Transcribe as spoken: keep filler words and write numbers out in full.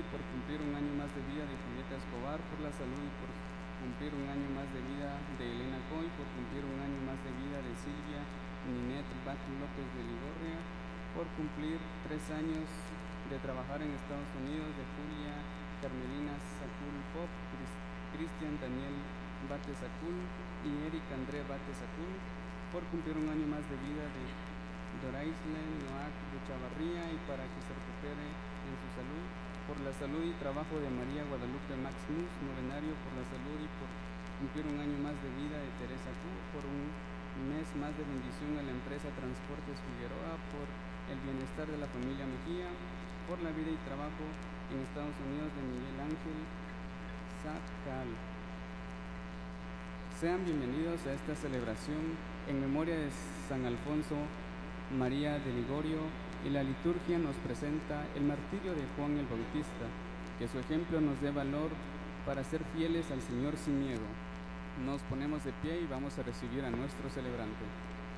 y por cumplir un año más de vida de Julieta Escobar, por la salud y por cumplir un año más de vida de Elena Coy, por cumplir un año más de vida de Silvia Ninet Bat López de Ligorria, por cumplir tres años de trabajar en Estados Unidos de Julia Carmelina Sacul Pop, Cristian Daniel Bate Sacul y Eric André Bate Sacul, por cumplir un año más de vida de Doraisle Noac de Chavarría y para que se recupere en su salud, por la salud y trabajo de María Guadalupe Max Mus, novenario por la salud y por cumplir un año más de vida de Teresa Q, por un mes más de bendición a la empresa Transportes Figueroa, por el bienestar de la familia Mejía, por la vida y trabajo en Estados Unidos de Miguel Ángel Sacal. Sean bienvenidos a esta celebración en memoria de San Alfonso María de Ligorio, y la liturgia nos presenta el martirio de Juan el Bautista, que su ejemplo nos dé valor para ser fieles al Señor sin miedo. Nos ponemos de pie y vamos a recibir a nuestro celebrante.